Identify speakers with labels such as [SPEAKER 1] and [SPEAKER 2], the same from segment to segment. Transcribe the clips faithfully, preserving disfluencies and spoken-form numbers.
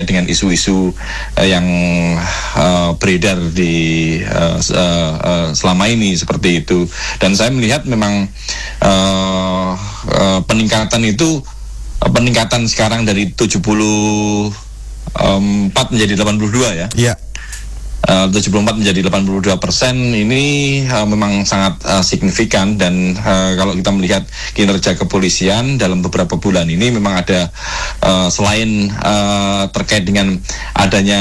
[SPEAKER 1] dengan isu-isu uh, yang uh, beredar di uh, uh, uh, selama ini seperti itu. Dan saya melihat memang uh, uh, peningkatan itu uh, peningkatan sekarang dari tujuh puluh empat menjadi delapan puluh dua ya.
[SPEAKER 2] Iya.
[SPEAKER 1] Uh, tujuh puluh empat menjadi delapan puluh dua persen ini uh, memang sangat uh, signifikan. Dan uh, kalau kita melihat kinerja kepolisian dalam beberapa bulan ini memang ada uh, selain uh, terkait dengan adanya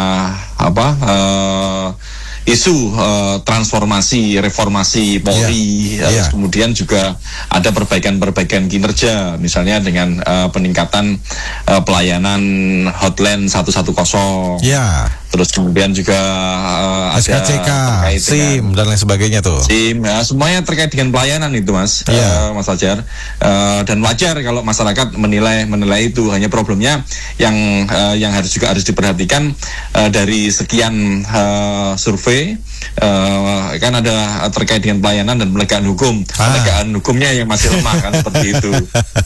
[SPEAKER 1] apa uh, isu uh, transformasi reformasi Polri, yeah.
[SPEAKER 2] Yeah.
[SPEAKER 1] kemudian juga ada perbaikan-perbaikan kinerja, misalnya dengan uh, peningkatan uh, pelayanan hotline satu satu nol.
[SPEAKER 2] Ya.
[SPEAKER 1] Terus kemudian juga uh,
[SPEAKER 2] S K C K,
[SPEAKER 1] ada
[SPEAKER 2] SIM dan lain sebagainya tuh.
[SPEAKER 1] SIM, ya, semuanya terkait dengan pelayanan itu, Mas.
[SPEAKER 2] Yeah.
[SPEAKER 1] Uh, Mas Fajar. Uh, dan wajar kalau masyarakat menilai menilai itu. Hanya problemnya yang uh, yang harus juga harus diperhatikan uh, dari sekian uh, survei uh, kan ada terkait dengan pelayanan dan penegakan hukum. Ah. Penegakan hukumnya yang masih lemah kan seperti itu.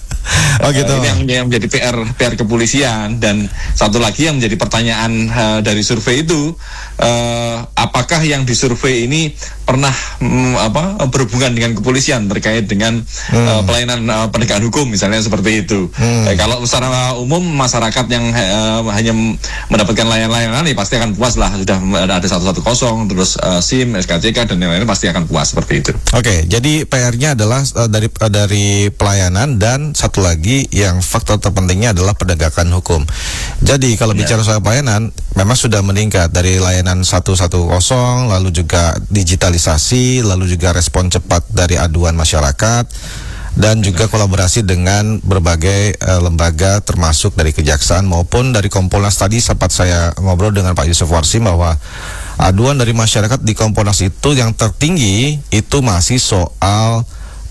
[SPEAKER 2] Oh gitu.
[SPEAKER 1] Uh, ini yang, yang menjadi P R P R kepolisian. Dan satu lagi yang menjadi pertanyaan uh, dari survei itu, uh, apakah yang disurvei ini pernah um, apa berhubungan dengan kepolisian terkait dengan hmm. uh, pelayanan uh, penegakan hukum misalnya seperti itu. Hmm. Eh, kalau secara umum masyarakat yang uh, hanya mendapatkan layanan-layanan ya pasti akan puas lah, sudah ada satu satu nol terus uh, SIM, S K C K dan lain-lain pasti akan puas seperti itu.
[SPEAKER 2] Oke, okay, jadi P R-nya adalah uh, dari uh, dari pelayanan dan satu lagi yang faktor terpentingnya adalah penegakan hukum. Jadi kalau ya. bicara soal pelayanan memang sudah meningkat dari layanan satu satu nol, lalu juga digitalisasi, lalu juga respon cepat dari aduan masyarakat, dan juga kolaborasi dengan berbagai uh, lembaga termasuk dari Kejaksaan maupun dari Kompolnas. Tadi sempat saya ngobrol dengan Pak Yusuf Warsim bahwa aduan dari masyarakat di Kompolnas itu yang tertinggi itu masih soal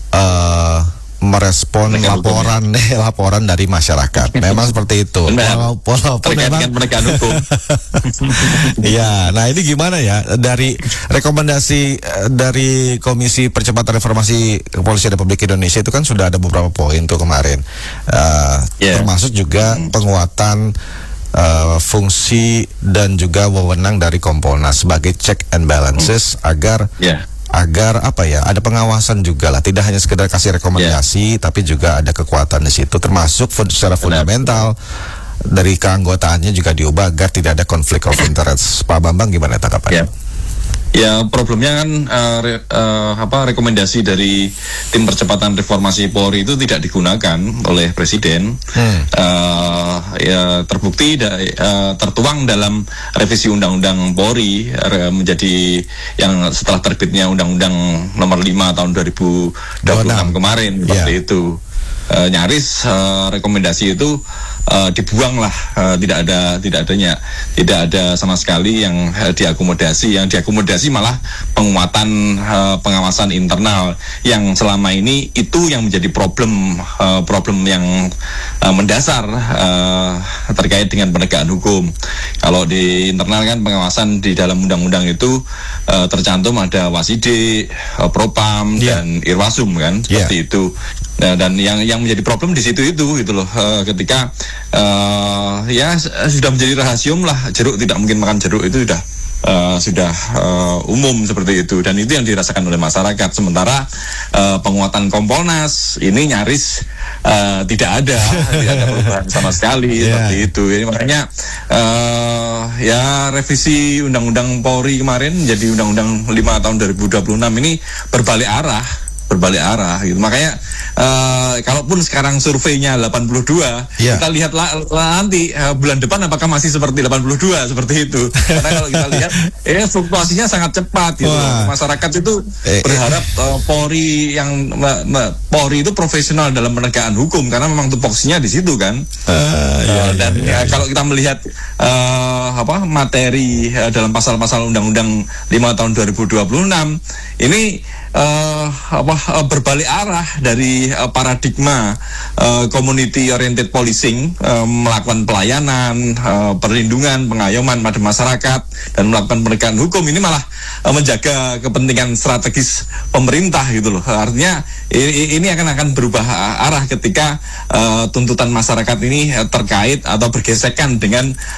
[SPEAKER 2] uh, merespon
[SPEAKER 1] Mereka
[SPEAKER 2] laporan eh, laporan dari masyarakat. Memang seperti itu. Walaupun, walaupun memang
[SPEAKER 1] penegakan hukum.
[SPEAKER 2] Ya, nah ini gimana ya dari rekomendasi uh, dari Komisi Percepatan Reformasi Kepolisian Republik Indonesia itu kan sudah ada beberapa poin tuh kemarin, uh, yeah. termasuk juga hmm. penguatan uh, fungsi dan juga wewenang dari Kompolnas sebagai check and balances hmm. agar yeah. agar apa ya ada pengawasan juga lah, tidak hanya sekedar kasih rekomendasi yeah. tapi juga ada kekuatan di situ, termasuk secara fundamental dari keanggotaannya juga diubah agar tidak ada konflik of interest. Pak Bambang gimana tanggapannya?
[SPEAKER 1] Yeah. Ya problemnya kan uh, re, uh, apa rekomendasi dari tim percepatan reformasi Polri itu tidak digunakan oleh Presiden. Hmm. Uh, ya terbukti da, uh, tertuang dalam revisi Undang-Undang Polri uh, menjadi yang setelah terbitnya Undang-Undang Nomor lima tahun dua ribu dua puluh enam kemarin seperti yeah. itu. Uh, nyaris uh, rekomendasi itu uh, dibuang lah, uh, tidak ada tidak adanya tidak ada sama sekali yang uh, diakomodasi. Yang diakomodasi malah penguatan uh, pengawasan internal yang selama ini itu yang menjadi problem uh, problem yang uh, mendasar uh, terkait dengan penegakan hukum. Kalau di internal kan pengawasan di dalam undang-undang itu uh, tercantum ada Wasidik, uh, Propam yeah. dan Irwasum kan yeah. seperti itu. Nah, dan yang yang menjadi problem di situ itu gitu loh, uh, ketika uh, ya sudah menjadi rahasium lah, jeruk tidak mungkin makan jeruk itu sudah uh, sudah uh, umum seperti itu, dan itu yang dirasakan oleh masyarakat. Sementara uh, penguatan Kompolnas ini nyaris uh, tidak ada tidak ada perubahan sama sekali yeah. seperti itu. Jadi makanya uh, ya revisi Undang-Undang Polri kemarin menjadi Undang-Undang lima tahun dua ribu dua puluh enam ini berbalik arah berbalik arah gitu. Makanya uh, kalaupun sekarang surveinya delapan puluh dua, yeah. kita lihat la, la, nanti uh, bulan depan apakah masih seperti delapan puluh dua seperti itu. Karena kalau kita lihat eh fluktuasinya sangat cepat gitu. Wah. Masyarakat itu eh, berharap uh, Polri yang uh, uh, Polri itu profesional dalam penegakan hukum karena memang tupoksinya di situ kan. Uh, iya, uh, dan iya, iya, ya, kalau kita melihat uh, apa materi uh, dalam pasal-pasal Undang-Undang lima tahun dua ribu dua puluh enam ini Uh, apa uh, berbalik arah dari uh, paradigma uh, community oriented policing, uh, melakukan pelayanan, uh, perlindungan, pengayoman pada masyarakat dan melakukan penegakan hukum. Ini malah uh, menjaga kepentingan strategis pemerintah gitu loh. Artinya ini, ini akan akan berubah arah ketika uh, tuntutan masyarakat ini uh, terkait atau bergesekan dengan